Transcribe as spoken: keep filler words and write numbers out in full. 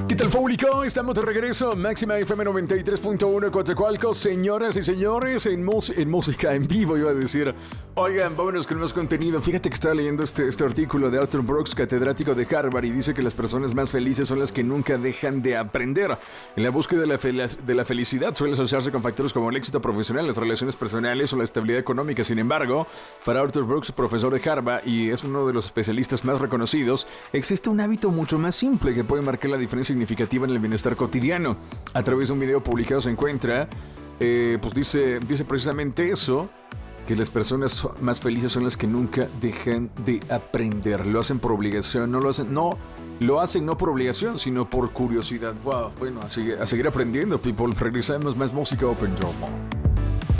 ¿Qué tal, público? Estamos de regreso. Máxima F M noventa y tres punto uno Coatzacoalcos. Señoras y señores, en, mus- en música en vivo, iba a decir. Oigan, vámonos con más contenido. Fíjate que estaba leyendo este, este artículo de Arthur Brooks, catedrático de Harvard, y dice que las personas más felices son las que nunca dejan de aprender. En la búsqueda de la, fel- de la felicidad suele asociarse con factores como el éxito profesional, las relaciones personales o la estabilidad económica. Sin embargo, para Arthur Brooks, profesor de Harvard y es uno de los especialistas más reconocidos, existe un hábito mucho más simple que puede marcar la diferencia significativa en el bienestar cotidiano. A través de un video publicado se encuentra, eh, pues dice, dice precisamente eso, que las personas más felices son las que nunca dejan de aprender. Lo hacen por obligación, no lo hacen, no, lo hacen no por obligación, sino por curiosidad. Wow, bueno, a seguir, a seguir aprendiendo, people. Regresamos más música Open Door.